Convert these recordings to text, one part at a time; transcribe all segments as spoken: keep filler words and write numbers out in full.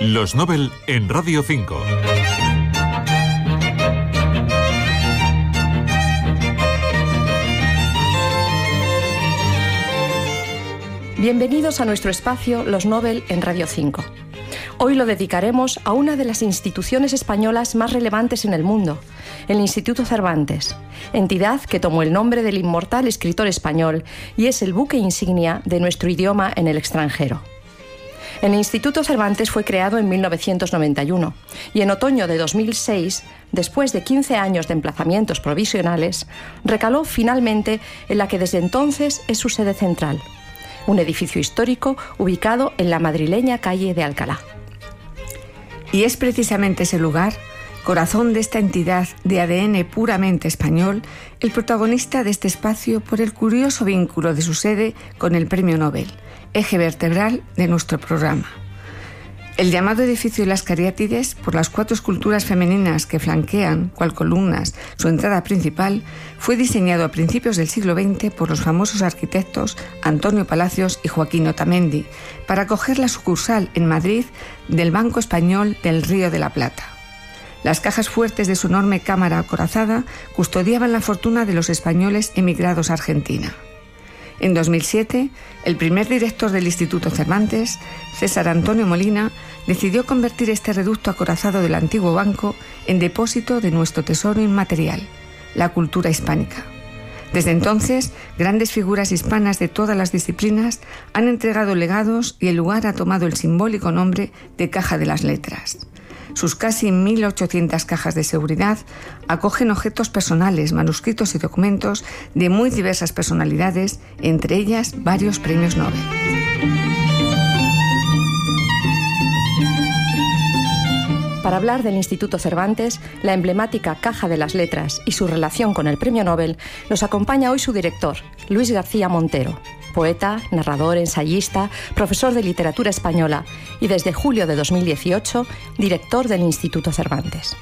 Los Nobel en Radio cinco. Bienvenidos a nuestro espacio Los Nobel en Radio cinco. Hoy lo dedicaremos a una de las instituciones españolas más relevantes en el mundo, el Instituto Cervantes, entidad que tomó el nombre del inmortal escritor español y es el buque insignia de nuestro idioma en el extranjero. El Instituto Cervantes fue creado en mil novecientos noventa y uno y en otoño de dos mil seis, después de quince años de emplazamientos provisionales, recaló finalmente en la que desde entonces es su sede central, un edificio histórico ubicado en la madrileña calle de Alcalá. Y es precisamente ese lugar, corazón de esta entidad de A D N puramente español, el protagonista de este espacio por el curioso vínculo de su sede con el Premio Nobel, eje vertebral de nuestro programa. El llamado edificio de las Cariátides, por las cuatro esculturas femeninas que flanquean, cual columnas, su entrada principal, fue diseñado a principios del siglo veinte por los famosos arquitectos Antonio Palacios y Joaquín Otamendi, para acoger la sucursal en Madrid del Banco Español del Río de la Plata. Las cajas fuertes de su enorme cámara acorazada custodiaban la fortuna de los españoles emigrados a Argentina. En dos mil siete, el primer director del Instituto Cervantes, César Antonio Molina, decidió convertir este reducto acorazado del antiguo banco en depósito de nuestro tesoro inmaterial, la cultura hispánica. Desde entonces, grandes figuras hispanas de todas las disciplinas han entregado legados y el lugar ha tomado el simbólico nombre de Caja de las Letras. Sus casi mil ochocientas cajas de seguridad acogen objetos personales, manuscritos y documentos de muy diversas personalidades, entre ellas varios premios Nobel. Para hablar del Instituto Cervantes, la emblemática Caja de las Letras y su relación con el Premio Nobel, nos acompaña hoy su director, Luis García Montero, poeta, narrador, ensayista, profesor de literatura española y desde julio de dos mil dieciocho, director del Instituto Cervantes.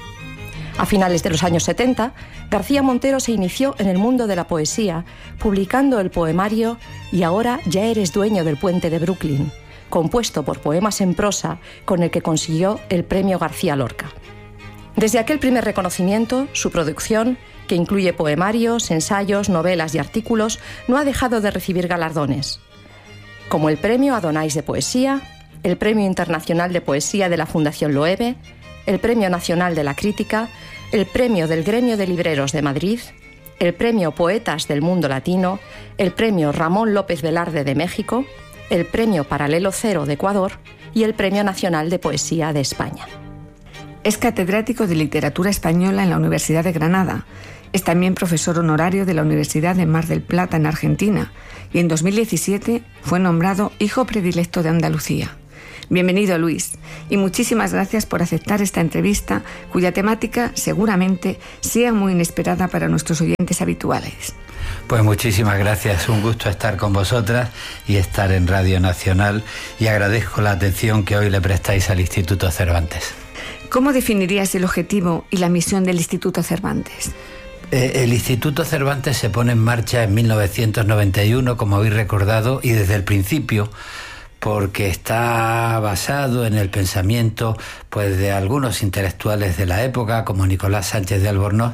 A finales de los años setenta, García Montero se inició en el mundo de la poesía, publicando el poemario Y ahora ya eres dueño del puente de Brooklyn, compuesto por poemas en prosa con el que consiguió el premio García Lorca. Desde aquel primer reconocimiento, su producción, que incluye poemarios, ensayos, novelas y artículos, no ha dejado de recibir galardones, como el Premio Adonais de Poesía, el Premio Internacional de Poesía de la Fundación Loewe, el Premio Nacional de la Crítica, el Premio del Gremio de Libreros de Madrid, el Premio Poetas del Mundo Latino, el Premio Ramón López Velarde de México, el Premio Paralelo Cero de Ecuador y el Premio Nacional de Poesía de España. Es catedrático de Literatura Española en la Universidad de Granada. Es también profesor honorario de la Universidad de Mar del Plata en Argentina y en dos mil diecisiete fue nombrado Hijo Predilecto de Andalucía. Bienvenido, Luis, y muchísimas gracias por aceptar esta entrevista, cuya temática seguramente sea muy inesperada para nuestros oyentes habituales. Pues muchísimas gracias, un gusto estar con vosotras y estar en Radio Nacional, y agradezco la atención que hoy le prestáis al Instituto Cervantes. ¿Cómo definirías el objetivo y la misión del Instituto Cervantes? Eh, el Instituto Cervantes se pone en marcha en mil novecientos noventa y uno, como habéis recordado, y desde el principio, porque está basado en el pensamiento pues de algunos intelectuales de la época, como Nicolás Sánchez de Albornoz,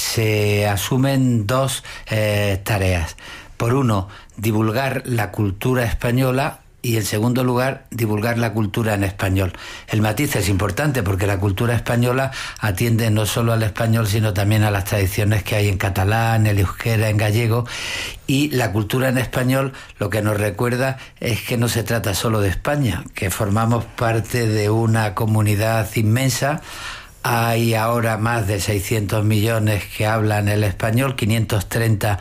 se asumen dos eh, tareas. Por uno, divulgar la cultura española, y en segundo lugar, divulgar la cultura en español. El matiz es importante porque la cultura española atiende no solo al español, sino también a las tradiciones que hay en catalán, en euskera, en gallego. Y la cultura en español lo que nos recuerda es que no se trata solo de España, que formamos parte de una comunidad inmensa. Hay ahora más de seiscientos millones que hablan el español, quinientos treinta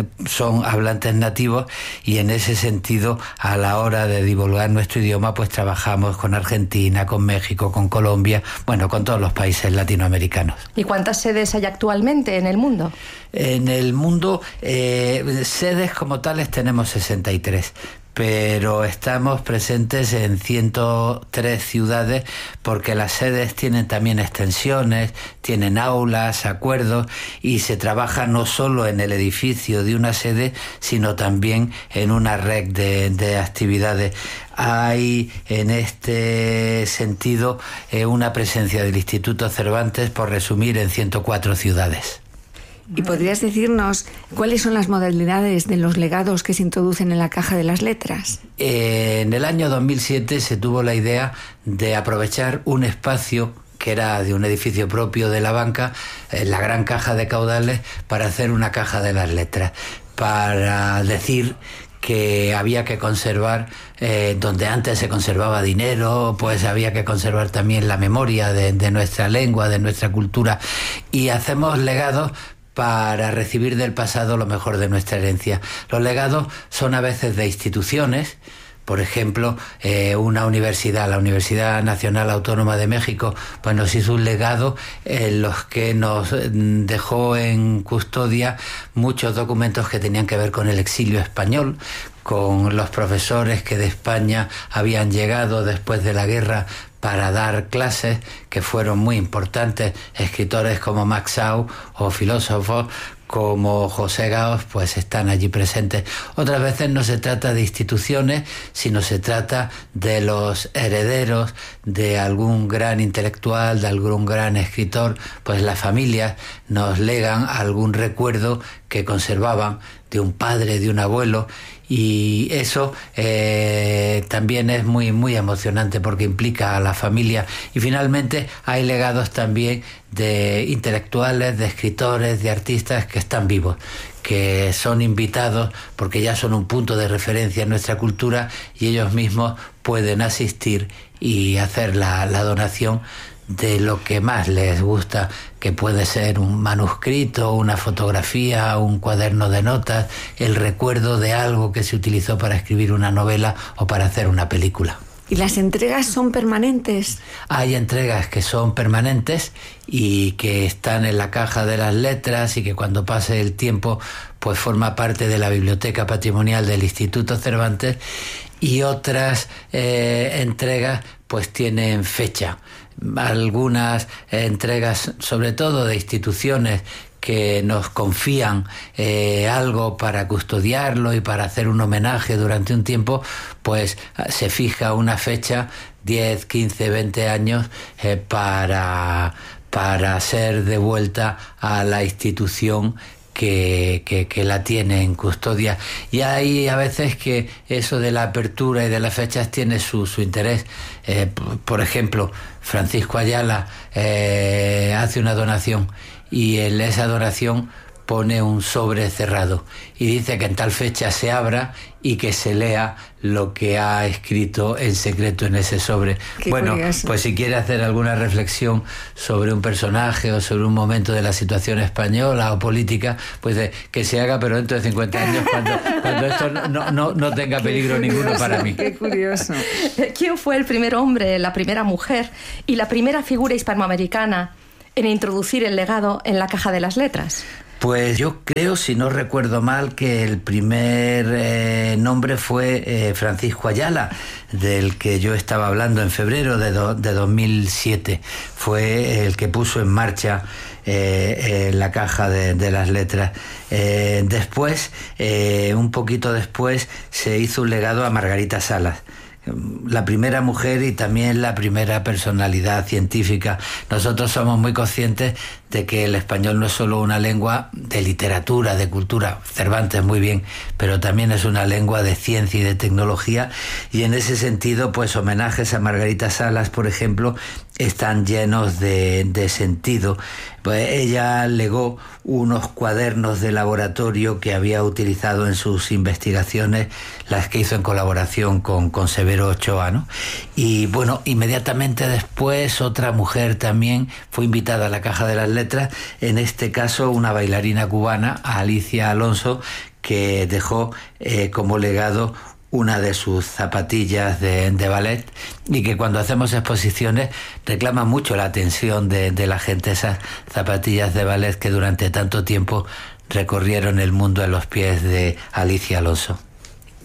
son hablantes nativos, y en ese sentido, a la hora de divulgar nuestro idioma, pues trabajamos con Argentina, con México, con Colombia, bueno, con todos los países latinoamericanos. ¿Y cuántas sedes hay actualmente en el mundo? En el mundo, eh, sedes como tales tenemos sesenta y tres. pero estamos presentes en ciento tres ciudades porque las sedes tienen también extensiones, tienen aulas, acuerdos, y se trabaja no solo en el edificio de una sede, sino también en una red de, de actividades. Hay en este sentido eh, una presencia del Instituto Cervantes, por resumir, en ciento cuatro ciudades. ¿Y podrías decirnos cuáles son las modalidades de los legados que se introducen en la Caja de las Letras? Eh, en el año dos mil siete se tuvo la idea de aprovechar un espacio que era de un edificio propio de la banca, eh, la gran caja de caudales, para hacer una Caja de las Letras, para decir que había que conservar, eh, donde antes se conservaba dinero, pues había que conservar también la memoria de, de nuestra lengua, de nuestra cultura, y hacemos legados para recibir del pasado lo mejor de nuestra herencia. Los legados son a veces de instituciones. Por ejemplo, eh, una universidad, la Universidad Nacional Autónoma de México, pues nos hizo un legado en los que nos dejó en custodia muchos documentos que tenían que ver con el exilio español, con los profesores que de España habían llegado después de la guerra para dar clases, que fueron muy importantes, escritores como Max Sau o filósofos como José Gaos, pues están allí presentes. Otras veces no se trata de instituciones, sino se trata de los herederos de algún gran intelectual, de algún gran escritor, pues las familias nos legan algún recuerdo que conservaban de un padre, de un abuelo, y eso eh, también es muy muy emocionante porque implica a la familia. Y finalmente hay legados también de intelectuales, de escritores, de artistas que están vivos, que son invitados porque ya son un punto de referencia en nuestra cultura, y ellos mismos pueden asistir y hacer la, la donación de lo que más les gusta, que puede ser un manuscrito, una fotografía, un cuaderno de notas, el recuerdo de algo que se utilizó para escribir una novela o para hacer una película. ¿Y las entregas son permanentes? Hay entregas que son permanentes y que están en la Caja de las Letras, y que cuando pase el tiempo pues forma parte de la Biblioteca Patrimonial del Instituto Cervantes, y otras eh, entregas pues tienen fecha. Algunas entregas, sobre todo de instituciones que nos confían eh, algo para custodiarlo y para hacer un homenaje durante un tiempo, pues se fija una fecha, diez, quince, veinte años, eh, para, para ser devuelta a la institución Que, que, que la tiene en custodia. Y hay a veces que eso de la apertura y de las fechas tiene su, su interés. Eh, por ejemplo, Francisco Ayala eh, hace una donación, y en esa donación pone un sobre cerrado y dice que en tal fecha se abra y que se lea lo que ha escrito en secreto en ese sobre. Qué bueno, curioso. Pues si quiere hacer alguna reflexión sobre un personaje o sobre un momento de la situación española o política, pues eh, que se haga, pero dentro de cincuenta años, cuando, cuando esto no, no, no tenga peligro Qué ninguno curioso, para mí. Qué curioso. ¿Quién fue el primer hombre, la primera mujer y la primera figura hispanoamericana en introducir el legado en la Caja de las Letras? Pues yo creo, si no recuerdo mal, que el primer eh, nombre fue eh, Francisco Ayala, del que yo estaba hablando en febrero de, do, de dos mil siete. Fue el que puso en marcha eh, eh, la Caja de, de las Letras. Eh, después, eh, un poquito después, se hizo un legado a Margarita Salas, la primera mujer y también la primera personalidad científica. Nosotros somos muy conscientes de que el español no es solo una lengua de literatura, de cultura, Cervantes muy bien, pero también es una lengua de ciencia y de tecnología, y en ese sentido, pues homenajes a Margarita Salas, por ejemplo, están llenos de, de sentido. Pues ella legó unos cuadernos de laboratorio que había utilizado en sus investigaciones, las que hizo en colaboración con, con Severo Ochoa, ¿no? Y bueno, inmediatamente después otra mujer también fue invitada a la Caja de las Letras, en este caso una bailarina cubana, Alicia Alonso, que dejó eh, como legado una de sus zapatillas de, de ballet, y que cuando hacemos exposiciones reclama mucho la atención de, de la gente, esas zapatillas de ballet que durante tanto tiempo recorrieron el mundo en los pies de Alicia Alonso.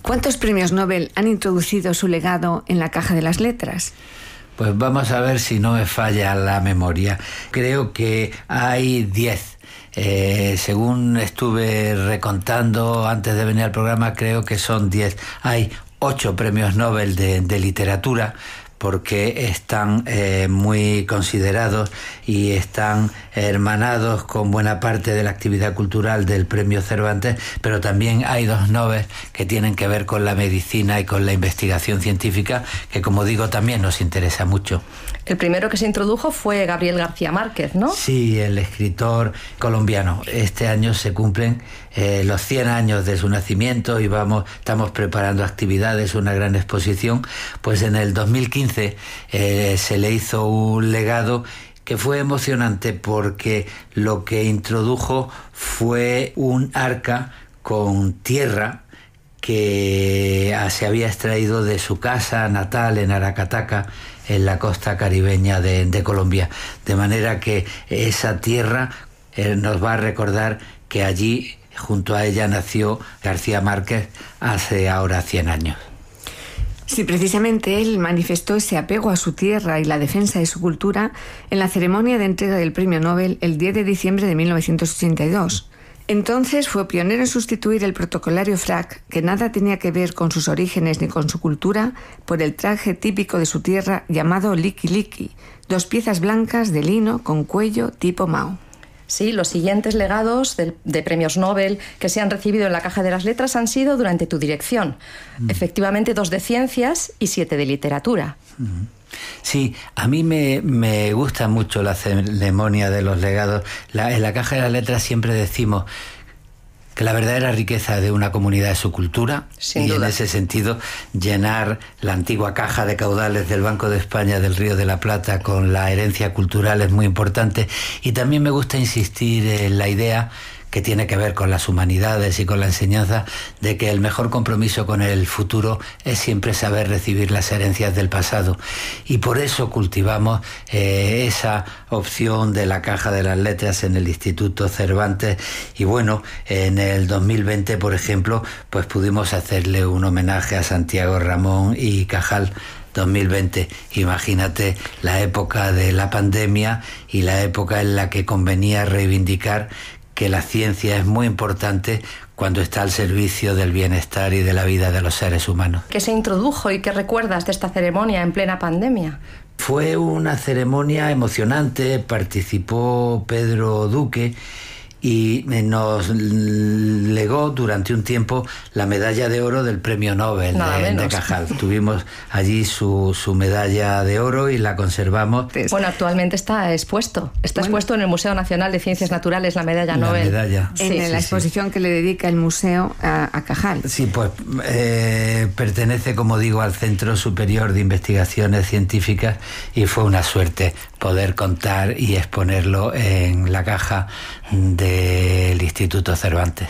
¿Cuántos premios Nobel han introducido su legado en la caja de las letras? Pues vamos a ver si no me falla la memoria. Creo que hay diez. Eh, según estuve recontando antes de venir al programa, creo que son diez. Hay ocho premios Nobel de, de literatura, porque están eh, muy considerados y están hermanados con buena parte de la actividad cultural del Premio Cervantes, pero también hay dos Nobel que tienen que ver con la medicina y con la investigación científica, que como digo también nos interesa mucho. El primero que se introdujo fue Gabriel García Márquez, ¿no? Sí, el escritor colombiano. Este año se cumplen eh, los cien años de su nacimiento y vamos, estamos preparando actividades, una gran exposición. Pues en el dos mil quince eh, se le hizo un legado que fue emocionante porque lo que introdujo fue un arca con tierra que se había extraído de su casa natal en Aracataca, en la costa caribeña de, de Colombia. De manera que esa tierra eh, nos va a recordar que allí, junto a ella, nació García Márquez hace ahora cien años. Sí, precisamente él manifestó ese apego a su tierra y la defensa de su cultura en la ceremonia de entrega del Premio Nobel el diez de diciembre de mil novecientos ochenta y dos. Entonces fue pionero en sustituir el protocolario frac, que nada tenía que ver con sus orígenes ni con su cultura, por el traje típico de su tierra llamado liki liki, dos piezas blancas de lino con cuello tipo Mao. Sí, los siguientes legados de, de premios Nobel que se han recibido en la Caja de las Letras han sido durante tu dirección. Mm. Efectivamente, dos de ciencias y siete de literatura. Mm. Sí, a mí me, me gusta mucho la ceremonia de los legados. La, en la Caja de las Letras siempre decimos que la verdadera riqueza de una comunidad es su cultura. Sin y duda. En ese sentido, llenar la antigua caja de caudales del Banco de España del Río de la Plata con la herencia cultural es muy importante. Y también me gusta insistir en la idea que tiene que ver con las humanidades y con la enseñanza, de que el mejor compromiso con el futuro es siempre saber recibir las herencias del pasado. Y por eso cultivamos eh, esa opción de la Caja de las Letras en el Instituto Cervantes. Y bueno, en el dos mil veinte, por ejemplo, pues pudimos hacerle un homenaje a Santiago Ramón y Cajal. dos mil veinte, imagínate la época de la pandemia y la época en la que convenía reivindicar que la ciencia es muy importante cuando está al servicio del bienestar y de la vida de los seres humanos. ¿Qué se introdujo y qué recuerdas de esta ceremonia en plena pandemia? Fue una ceremonia emocionante, participó Pedro Duque y nos legó durante un tiempo la medalla de oro del Premio Nobel de, de Cajal. Tuvimos allí su, su medalla de oro y la conservamos. Bueno, actualmente está expuesto. Está bueno. expuesto en el Museo Nacional de Ciencias Naturales la medalla la Nobel. Medalla. En sí, la sí, exposición sí. que le dedica el museo a, a Cajal. Sí, pues eh, pertenece, como digo, al Centro Superior de Investigaciones Científicas y fue una suerte poder contar y exponerlo en la caja del Instituto Cervantes.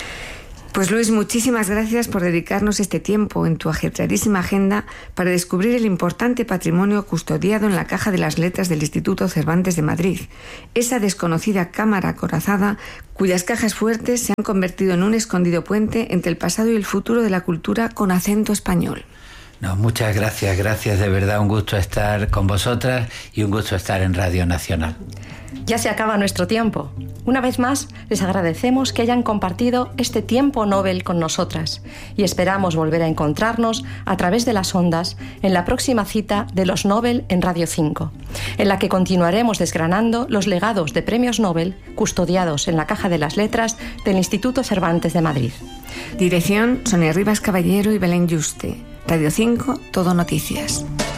Pues Luis, muchísimas gracias por dedicarnos este tiempo en tu ajetreadísima agenda para descubrir el importante patrimonio custodiado en la Caja de las Letras del Instituto Cervantes de Madrid, esa desconocida cámara acorazada cuyas cajas fuertes se han convertido en un escondido puente entre el pasado y el futuro de la cultura con acento español. No, muchas gracias, gracias, de verdad, un gusto estar con vosotras y un gusto estar en Radio Nacional. Ya se acaba nuestro tiempo. Una vez más, les agradecemos que hayan compartido este tiempo Nobel con nosotras y esperamos volver a encontrarnos a través de las ondas en la próxima cita de los Nobel en Radio cinco, en la que continuaremos desgranando los legados de premios Nobel custodiados en la Caja de las Letras del Instituto Cervantes de Madrid. Dirección: Sonia Rivas Caballero y Belén Yuste. Radio cinco, Todo Noticias.